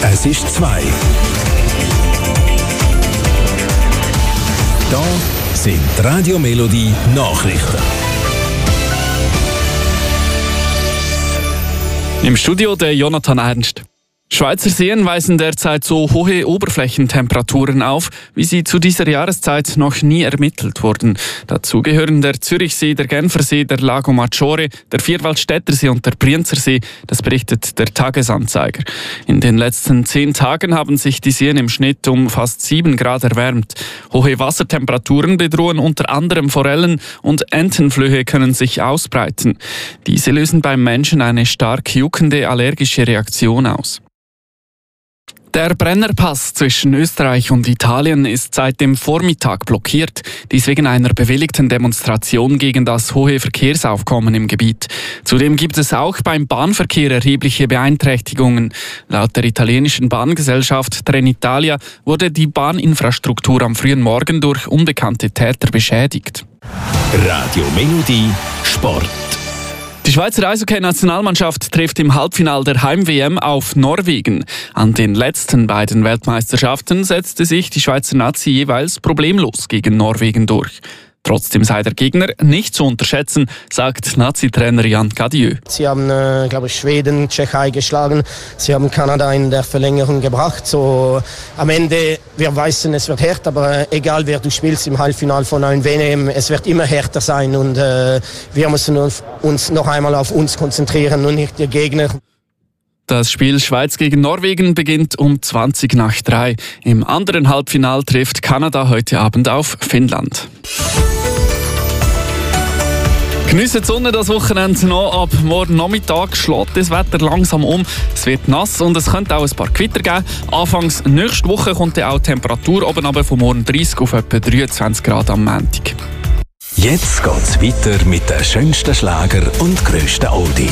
Es ist 2. Da sind Radio Melodie Nachrichten. Im Studio der Jonathan Ernst. Schweizer Seen weisen derzeit so hohe Oberflächentemperaturen auf, wie sie zu dieser Jahreszeit noch nie ermittelt wurden. Dazu gehören der Zürichsee, der Genfersee, der Lago Maggiore, der Vierwaldstättersee und der Brienzersee. Das berichtet der Tagesanzeiger. In den letzten 10 Tagen haben sich die Seen im Schnitt um fast 7 Grad erwärmt. Hohe Wassertemperaturen bedrohen unter anderem Forellen und Entenflöhe können sich ausbreiten. Diese lösen beim Menschen eine stark juckende allergische Reaktion aus. Der Brennerpass zwischen Österreich und Italien ist seit dem Vormittag blockiert, dies wegen einer bewilligten Demonstration gegen das hohe Verkehrsaufkommen im Gebiet. Zudem gibt es auch beim Bahnverkehr erhebliche Beeinträchtigungen. Laut der italienischen Bahngesellschaft Trenitalia wurde die Bahninfrastruktur am frühen Morgen durch unbekannte Täter beschädigt. Radio Melodie Sport. Die Schweizer Eishockey-Nationalmannschaft trifft im Halbfinale der Heim-WM auf Norwegen. An den letzten beiden Weltmeisterschaften setzte sich die Schweizer Nazi jeweils problemlos gegen Norwegen durch. Trotzdem sei der Gegner nicht zu unterschätzen, sagt Nazi-Trainer Jan Cadieux. Sie haben, Schweden, Tschechei geschlagen. Sie haben Kanada in der Verlängerung gebracht. So, am Ende, wir wissen, es wird hart, aber egal wer du spielst im Halbfinale von einem WM, es wird immer härter sein. Und wir müssen uns noch einmal auf uns konzentrieren und nicht der Gegner. Das Spiel Schweiz gegen Norwegen beginnt um 3:20. Im anderen Halbfinal trifft Kanada heute Abend auf Finnland. Geniessen die Sonne das Wochenende noch. Ab morgen Nachmittag schlägt das Wetter langsam um. Es wird nass und es könnte auch ein paar Gewitter geben. Anfangs nächste Woche kommt dann auch die Temperatur oben aber von morgen 30 auf etwa 23 Grad am Montag. Jetzt geht's weiter mit den schönsten Schlager und grössten Oldies.